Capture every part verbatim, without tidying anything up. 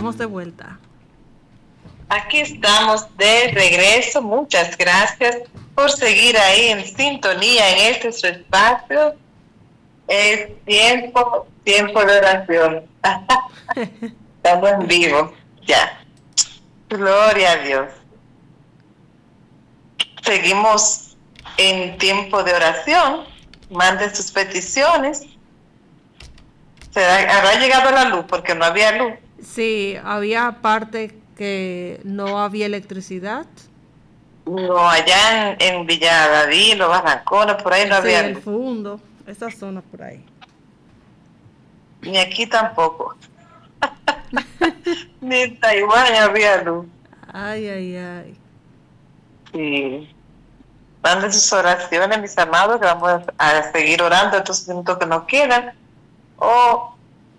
estamos de vuelta. Aquí estamos de regreso. Muchas gracias por seguir ahí en sintonía en este su espacio. Es tiempo, tiempo de oración. Estamos en vivo, ya. Gloria a Dios. Seguimos en tiempo de oración. Manden sus peticiones. ¿Será, habrá llegado la luz? Porque no había luz. Sí, había parte que no había electricidad. No, allá en, en Villa David, Los Barrancones, por ahí no Sí, había el luz. Fundo, esa zona por ahí. Ni aquí tampoco. Ni en Taiwán había luz. Ay, ay, ay. Sí. Manden sus oraciones, mis amados, que vamos a seguir orando estos minutos que nos quedan. O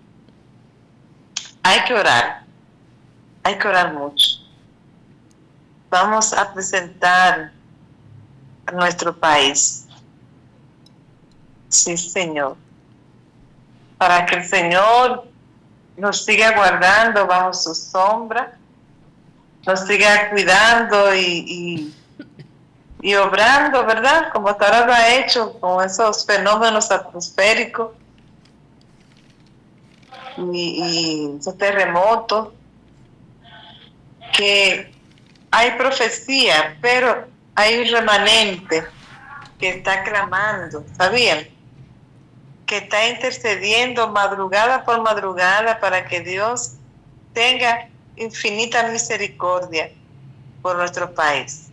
hay que orar. Hay que orar mucho. Vamos a presentar a nuestro país. Sí, Señor. Para que el Señor nos siga guardando bajo su sombra, nos siga cuidando y, y, y obrando, ¿verdad? Como hasta ahora lo ha hecho con esos fenómenos atmosféricos y, y esos terremotos, que hay profecía, pero hay un remanente que está clamando, ¿sabían? Que está intercediendo madrugada por madrugada para que Dios tenga infinita misericordia por nuestro país.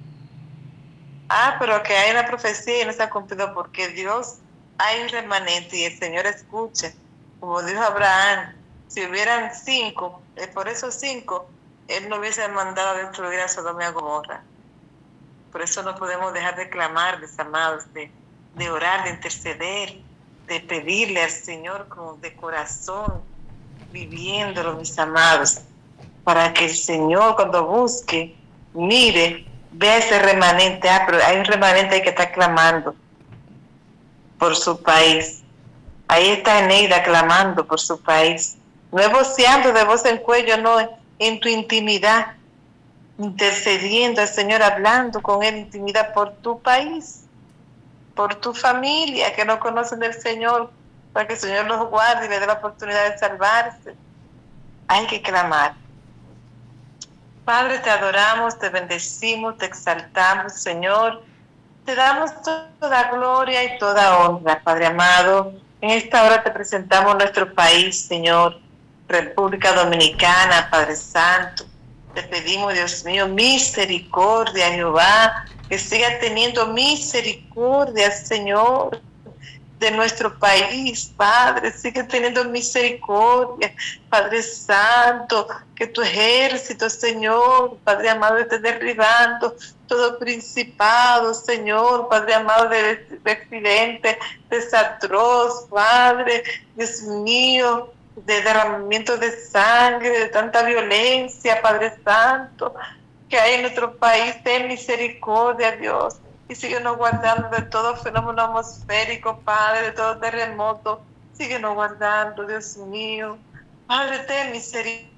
Ah, pero que hay una profecía y no se ha cumplido, porque Dios hay un remanente y el Señor escucha. Como dijo Abraham, si hubieran cinco, eh, por esos cinco, Él no hubiese mandado a destruir a Sodoma y a Gomorra. Por eso no podemos dejar de clamar, mis amados, de, de orar, de interceder, de pedirle al Señor con de corazón, viviéndolo, mis amados, para que el Señor, cuando busque, mire, vea ese remanente. Ah, pero hay un remanente ahí que está clamando por su país. Ahí está Eneida clamando por su país, no es voceando de voz en cuello, no, en tu intimidad, intercediendo al Señor, hablando con Él, intimidad por tu país, por tu familia que no conocen del Señor, para que el Señor los guarde y les dé la oportunidad de salvarse. Hay que clamar. Padre, te adoramos, te bendecimos, te exaltamos, Señor. Te damos toda gloria y toda honra, Padre amado. En esta hora te presentamos nuestro país, Señor, República Dominicana, Padre Santo. Te pedimos, Dios mío, misericordia, Jehová, que siga teniendo misericordia, Señor, de nuestro país, Padre, sigue teniendo misericordia, Padre Santo, que tu ejército, Señor, Padre amado, esté derribando todo principado, Señor, Padre amado, de, de accidente, desastroso, Padre, Dios mío, de derramamiento de sangre, de tanta violencia, Padre Santo, que hay en nuestro país. Ten misericordia, Dios, y síguenos guardando de todo fenómeno atmosférico, Padre, de todo terremoto. Síguenos guardando, Dios mío. Padre, ten misericordia.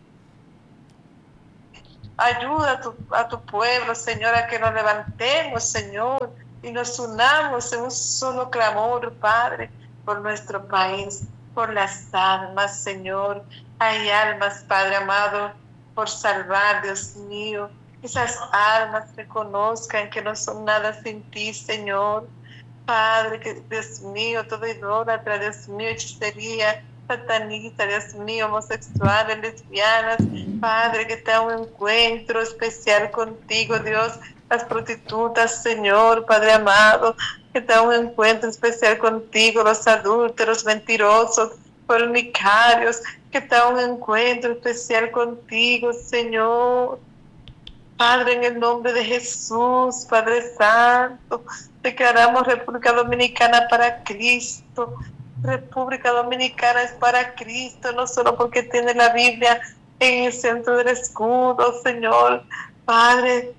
Ayuda a tu, a tu pueblo, Señor, a que nos levantemos, Señor, y nos unamos en un solo clamor, Padre, por nuestro país, por las almas, Señor. Hay almas, Padre amado, por salvar, Dios mío. Esas almas reconozcan que no son nada sin ti, Señor. Padre, que Dios mío, todo idólatra, Dios mío, hechicería, satanista, Dios mío, homosexuales, lesbianas, Padre, que te haga un encuentro especial contigo, Dios, las prostitutas, Señor, Padre amado, que te haga un encuentro especial contigo, los adúlteros, mentirosos, fornicarios, que te haga un encuentro especial contigo, Señor. Padre, en el nombre de Jesús, Padre Santo, declaramos República Dominicana para Cristo. República Dominicana es para Cristo, no solo porque tiene la Biblia en el centro del escudo, Señor. Padre,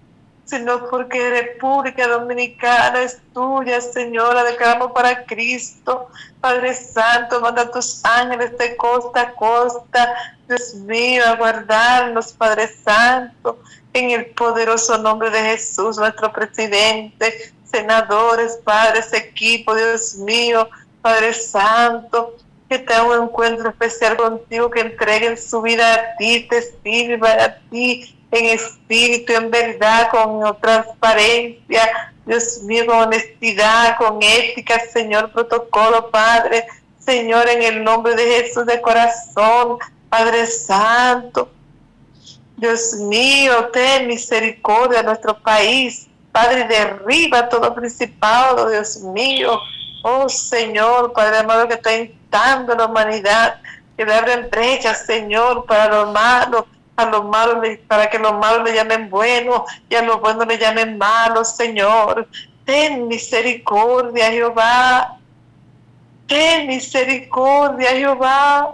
sino porque República Dominicana es tuya, Señor. La declaramos para Cristo. Padre Santo, manda tus ángeles de costa a costa, Dios mío, a guardarnos, Padre Santo, en el poderoso nombre de Jesús, nuestro presidente, senadores, padres, equipo, Dios mío, Padre Santo, que tengan un encuentro especial contigo, que entreguen su vida a ti, te sirvan a ti en espíritu, en verdad, con transparencia, Dios mío, con honestidad, con ética, Señor, protocolo, Padre, Señor, en el nombre de Jesús de corazón, Padre Santo, Dios mío, ten misericordia de nuestro país, Padre, derriba todo principado, Dios mío, oh Señor, Padre amado, que está instando a la humanidad, que le abren brechas, Señor, para lo malo, a los malos, para que los malos le llamen buenos y a los buenos le llamen malos, Señor. Ten misericordia, Jehová. Ten misericordia, Jehová.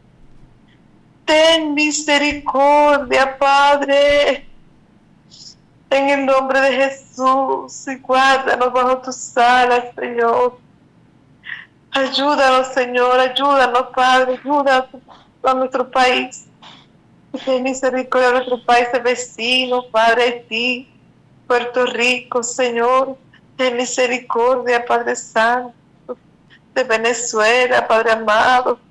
Ten misericordia, Padre. En el nombre de Jesús, y guárdanos bajo tus alas, Señor. Ayúdanos, Señor, ayúdanos, Padre, ayúdanos a nuestro país. Ten misericordia de nuestro país vecino, Padre Haití, Puerto Rico, Señor. Ten misericordia, Padre Santo, de Venezuela, Padre amado.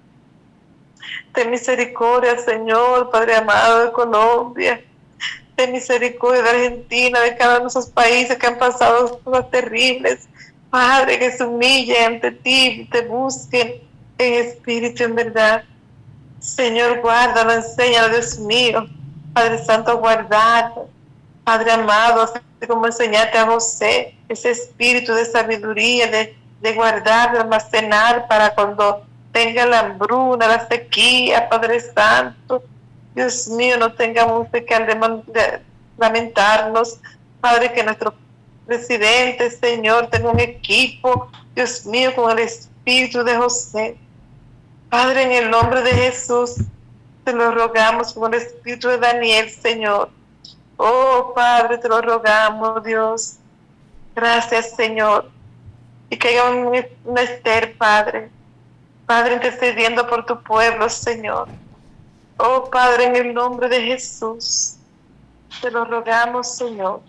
Ten misericordia, Señor, Padre amado, de Colombia. Ten misericordia de Argentina, de cada uno de esos países que han pasado cosas terribles. Padre, que se humillen ante ti y te busquen en espíritu y en verdad. Señor, guárdalo, enséñalo, Dios mío. Padre Santo, guardarlo. Padre amado, así como enseñaste a José, ese espíritu de sabiduría, de, de guardar, de almacenar para cuando tenga la hambruna, la sequía, Padre Santo. Dios mío, no tengamos que lamentarnos, Padre, que nuestro presidente, Señor, tenga un equipo, Dios mío, con el espíritu de José. Padre, en el nombre de Jesús, te lo rogamos con el espíritu de Daniel, Señor. Oh, Padre, te lo rogamos, Dios. Gracias, Señor. Y que haya un, un Esther, Padre. Padre, intercediendo por tu pueblo, Señor. Oh, Padre, en el nombre de Jesús, te lo rogamos, Señor.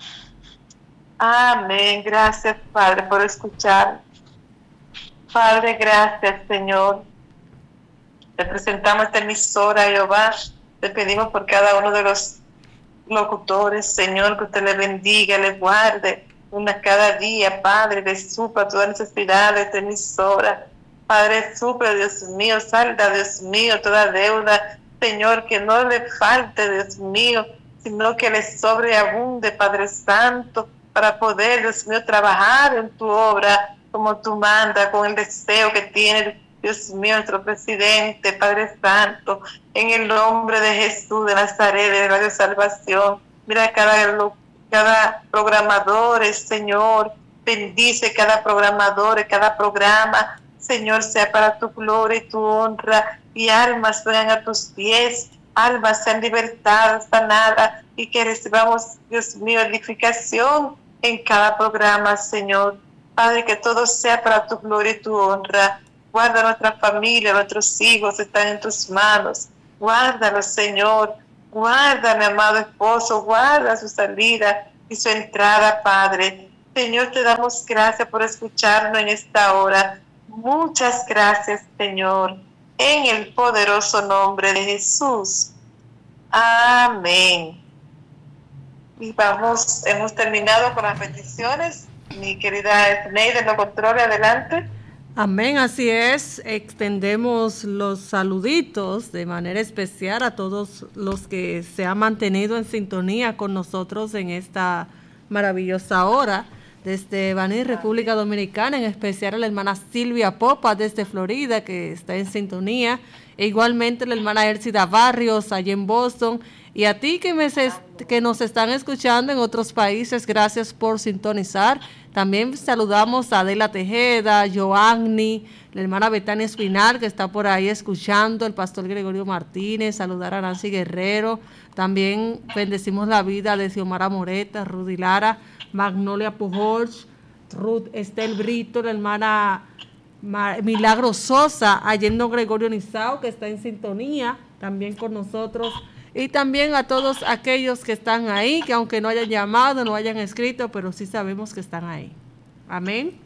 Amén. Gracias, Padre, por escuchar. Padre, gracias, Señor. Te presentamos esta emisora, Jehová. Te pedimos por cada uno de los locutores, Señor, que usted le bendiga, le guarde una cada día, Padre, le supla toda necesidad de esta emisora. Padre, supla, Dios mío, salda, Dios mío, toda deuda, Señor, que no le falte, Dios mío, sino que le sobreabunde, Padre Santo, para poder, Dios mío, trabajar en tu obra como tú mandas, con el deseo que tiene, Dios mío, nuestro presidente, Padre Santo, en el nombre de Jesús de Nazaret, de Radio Salvación. Mira cada, cada programador, Señor, bendice cada programador, cada programa, Señor, sea para tu gloria y tu honra, y almas vengan a tus pies, almas sean libertadas, sanadas, y que recibamos, Dios mío, edificación en cada programa, Señor. Padre, que todo sea para tu gloria y tu honra. Guarda nuestra familia, nuestros hijos están en tus manos. Guárdalos, Señor. Guarda, mi amado esposo, guarda su salida y su entrada, Padre. Señor, te damos gracias por escucharnos en esta hora. Muchas gracias, Señor, en el poderoso nombre de Jesús. Amén. Y vamos, hemos terminado con las peticiones. Mi querida Neida, lo controle, adelante. Amén, así es. Extendemos los saluditos de manera especial a todos los que se han mantenido en sintonía con nosotros en esta maravillosa hora. Desde Baní, República Dominicana, en especial a la hermana Silvia Popa desde Florida, que está en sintonía. E igualmente la hermana Elcida Barrios, allá en Boston. Y a ti que, me, que nos están escuchando en otros países, gracias por sintonizar. También saludamos a Adela Tejeda, Joanny, la hermana Betania Espinal, que está por ahí escuchando, el pastor Gregorio Martínez, saludar a Nancy Guerrero. También bendecimos la vida de Xiomara Moreta, Rudy Lara, Magnolia Pujols, Ruth Estel Brito, la hermana Milagro Sosa, Allendo Gregorio Nizao, que está en sintonía también con nosotros, y también a todos aquellos que están ahí, que aunque no hayan llamado, no hayan escrito, pero sí sabemos que están ahí. Amén.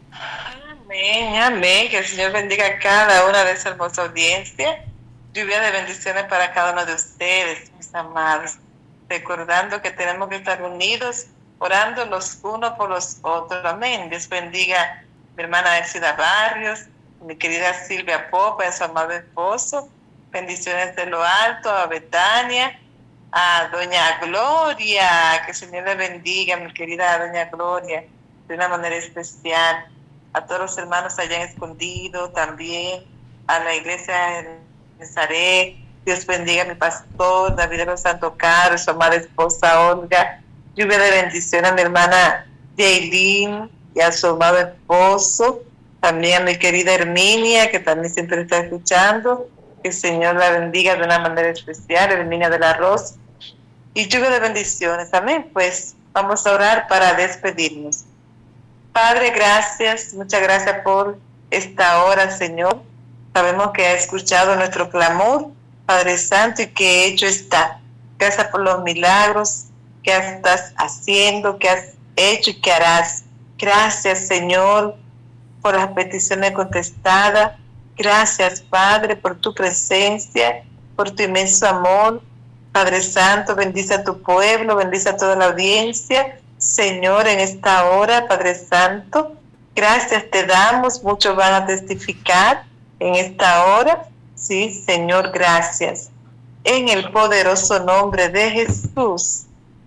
Amén, amén. Que el Señor bendiga a cada una de esa hermosa audiencia. Lluvia de bendiciones para cada uno de ustedes, mis amados. Recordando que tenemos que estar unidos, orando los unos por los otros. Amén. Dios bendiga a mi hermana Elcida Barrios, mi querida Silvia Popa, a su amado esposo. Bendiciones de lo alto, a Betania, a Doña Gloria, que el Señor le bendiga, mi querida Doña Gloria, de una manera especial. A todos los hermanos allá en Escondido, también a la iglesia en Nazaret. Dios bendiga a mi pastor, David de los Santo Carlos, su amada esposa Olga. Lluvia de bendición a mi hermana Jaylin y a su amado esposo. También a mi querida Herminia, que también siempre está escuchando. Que el Señor la bendiga de una manera especial, Herminia del Arroz. Y lluvia de bendiciones. Amén. Pues vamos a orar para despedirnos. Padre, gracias. Muchas gracias por esta hora, Señor. Sabemos que ha escuchado nuestro clamor, Padre Santo, y que hecho está. Gracias por los milagros que estás haciendo, que has hecho y que harás. Gracias, Señor, por las peticiones contestadas. Gracias, Padre, por tu presencia, por tu inmenso amor. Padre Santo, bendice a tu pueblo, bendice a toda la audiencia. Señor, en esta hora, Padre Santo, gracias te damos. Muchos van a testificar en esta hora. Sí, Señor, gracias. En el poderoso nombre de Jesús.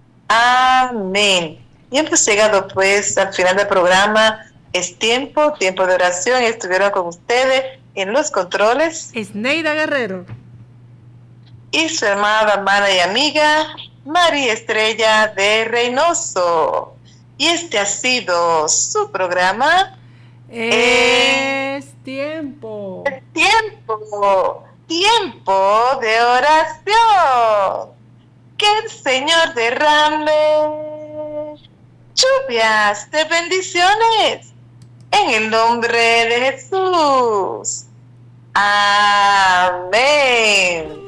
Amén. Y hemos llegado pues al final del programa. Es tiempo, tiempo de oración. Estuvieron con ustedes en los controles Esneida Guerrero y su hermana, hermana y amiga María Estrella de Reynoso. Y este ha sido su programa. Es eh, tiempo. Es tiempo. Tiempo de oración. Que el Señor derrame lluvias de bendiciones en el nombre de Jesús. Amén.